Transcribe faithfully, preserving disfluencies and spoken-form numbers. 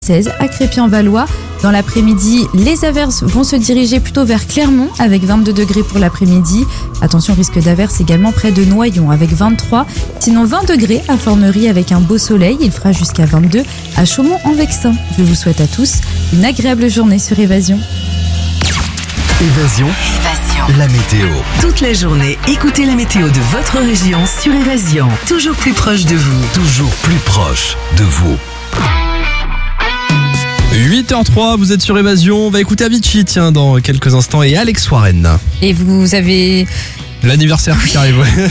seize à Crépy-en-Valois. Dans l'après-midi, les averses vont se diriger plutôt vers Clermont avec vingt-deux degrés pour l'après-midi. Attention, risque d'averses également près de Noyon avec vingt-trois. Sinon vingt degrés à Formerie avec un beau soleil. Il fera jusqu'à vingt-deux à Chaumont-en-Vexin. Je vous souhaite à tous une agréable journée sur Évasion. Évasion. Évasion. La météo. Toute la journée, écoutez la météo de votre région sur Évasion. Toujours plus proche de vous. Toujours plus proche de vous. huit heures trois, vous êtes sur Évasion. On va écouter Avicii, tiens, dans quelques instants, et Alex Warren. Et vous avez... L'anniversaire qui arrive, ouais.